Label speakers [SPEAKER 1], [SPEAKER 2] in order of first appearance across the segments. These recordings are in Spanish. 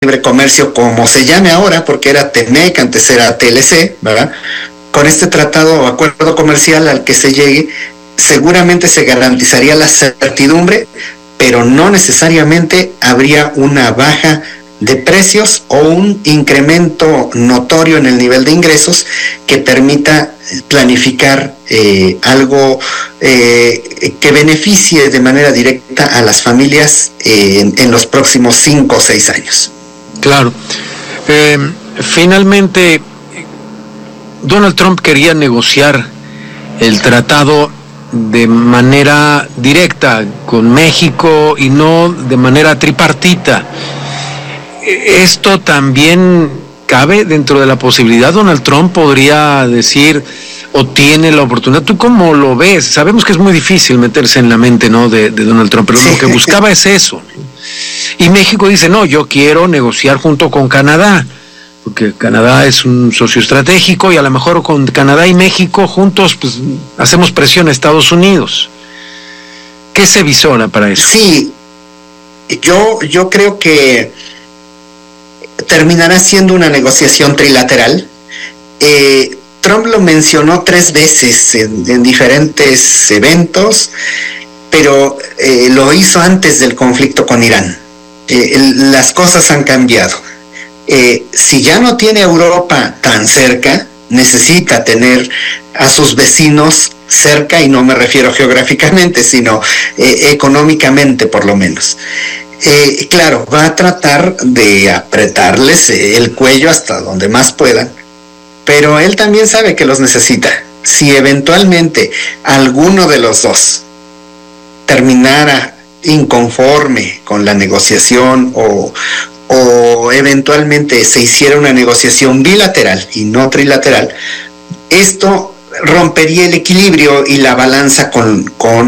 [SPEAKER 1] libre comercio, como se llame ahora, porque era TEMEC, antes era TLC, ¿verdad? Con este tratado o acuerdo comercial al que se llegue, seguramente se garantizaría la certidumbre, pero no necesariamente habría una baja de precios o un incremento notorio en el nivel de ingresos que permita planificar algo que beneficie de manera directa a las familias en los próximos 5 o 6 años.
[SPEAKER 2] Claro. Finalmente, Donald Trump quería negociar el tratado de manera directa con México y no de manera tripartita. ¿Esto también cabe dentro de la posibilidad? Donald Trump podría decir o tiene la oportunidad. ¿Tú cómo lo ves? Sabemos que es muy difícil meterse en la mente, ¿no?, de Donald Trump, pero lo que buscaba es eso. Y México dice, no, yo quiero negociar junto con Canadá, porque Canadá es un socio estratégico y a lo mejor con Canadá y México juntos pues hacemos presión a Estados Unidos. ¿Qué se visora para eso?
[SPEAKER 1] Sí, yo creo que terminará siendo una negociación trilateral. Trump lo mencionó 3 veces en diferentes eventos, pero lo hizo antes del conflicto con Irán. Las cosas han cambiado. Si ya no tiene a Europa tan cerca, necesita tener a sus vecinos cerca, y no me refiero geográficamente, sino económicamente por lo menos. Claro, va a tratar de apretarles el cuello hasta donde más puedan, pero él también sabe que los necesita. Si eventualmente alguno de los dos terminara inconforme con la negociación o eventualmente se hiciera una negociación bilateral y no trilateral, esto rompería el equilibrio y la balanza con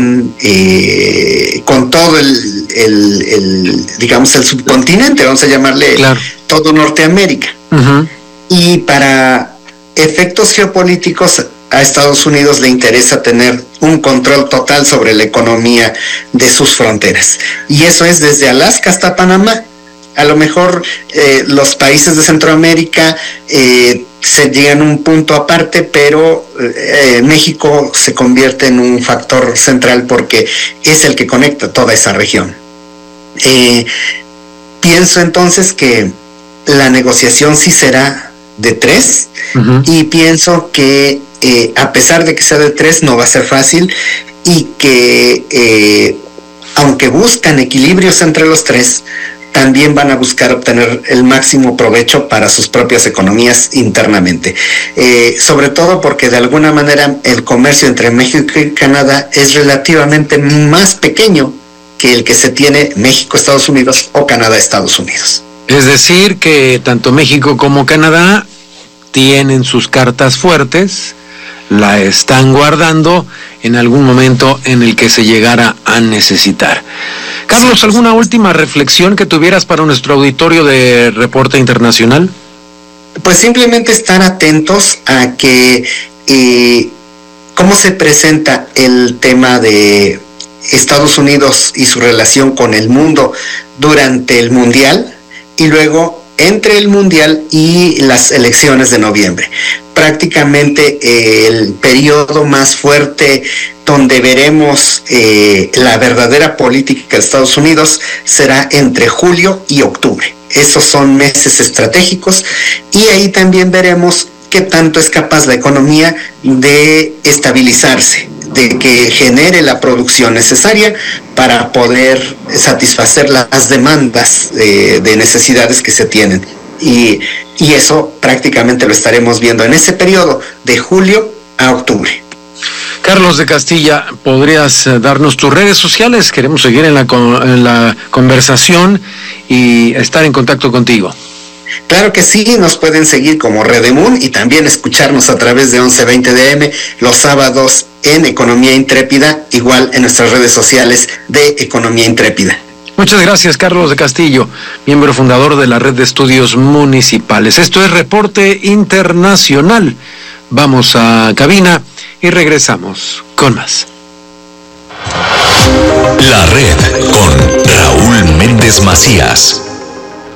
[SPEAKER 1] todo digamos, el subcontinente, vamos a llamarle, claro, todo Norteamérica. Uh-huh. Y para efectos geopolíticos, a Estados Unidos le interesa tener un control total sobre la economía de sus fronteras. Y eso es desde Alaska hasta Panamá. A lo mejor los países de Centroamérica se llegan a un punto aparte, pero México se convierte en un factor central porque es el que conecta toda esa región. Pienso entonces que la negociación sí será de 3, uh-huh, y pienso que a pesar de que sea de 3 no va a ser fácil, y que aunque buscan equilibrios entre los 3, también van a buscar obtener el máximo provecho para sus propias economías internamente. Sobre todo porque de alguna manera el comercio entre México y Canadá es relativamente más pequeño que el que se tiene México-Estados Unidos o Canadá-Estados Unidos.
[SPEAKER 2] Es decir, que tanto México como Canadá tienen sus cartas fuertes, la están guardando en algún momento en el que se llegara a necesitar. Carlos, ¿alguna última reflexión que tuvieras para nuestro auditorio de Reporte Internacional?
[SPEAKER 1] Pues simplemente estar atentos a que cómo se presenta el tema de Estados Unidos y su relación con el mundo durante el Mundial y luego entre el Mundial y las elecciones de noviembre. Prácticamente el periodo más fuerte donde veremos la verdadera política de Estados Unidos será entre julio y octubre. Esos son meses estratégicos y ahí también veremos qué tanto es capaz la economía de estabilizarse, de que genere la producción necesaria para poder satisfacer las demandas de necesidades que se tienen. Y eso prácticamente lo estaremos viendo en ese periodo de julio a octubre.
[SPEAKER 2] Carlos de Castilla, ¿podrías darnos tus redes sociales? Queremos seguir en la conversación y estar en contacto contigo.
[SPEAKER 1] Claro que sí, nos pueden seguir como Redemun y también escucharnos a través de 1120 DM los sábados en Economía Intrépida, igual en nuestras redes sociales de Economía Intrépida.
[SPEAKER 2] Muchas gracias, Carlos de Castillo, miembro fundador de la Red de Estudios Municipales. Esto es Reporte Internacional. Vamos a cabina y regresamos con más.
[SPEAKER 3] La Red con Raúl Méndez Macías.